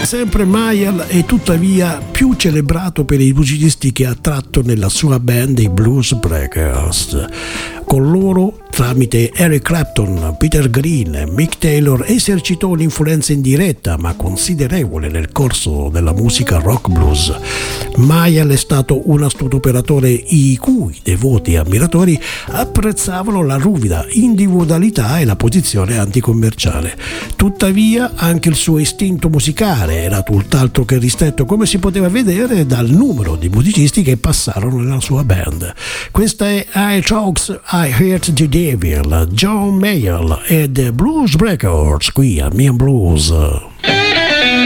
sempre Mayall è tuttavia più celebrato per i musicisti che ha tratto nella sua band i Blues Breakers. Con loro, tramite Eric Clapton, Peter Green e Mick Taylor, esercitò un'influenza indiretta ma considerevole nel corso della musica rock blues. Mayall è stato un astuto operatore i cui devoti ammiratori apprezzavano la ruvida individualità e la posizione anticommerciale. Tuttavia, anche il suo istinto musicale era tutt'altro che ristretto, come si poteva vedere dal numero di musicisti che passarono nella sua band. Questa è I Talks, I Heard the Devil, John Mayall e The Blues Breakers, qui a Mian Blues.